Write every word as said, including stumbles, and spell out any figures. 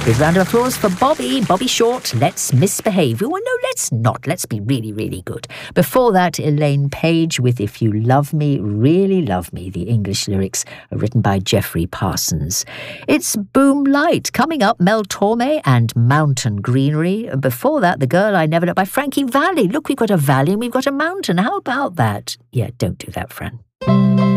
Big round of applause for Bobby. Bobby Short, Let's Misbehave. Well, no, let's not. Let's be really, really good. Before that, Elaine Page with If You Love Me, Really Love Me. The English lyrics are written by Jeffrey Parsons. It's Boom Light. Coming up, Mel Torme and Mountain Greenery. And before that, The Girl I Never Loved by Frankie Valli. Look, we've got a valley and we've got a mountain. How about that? Yeah, don't do that, Fran.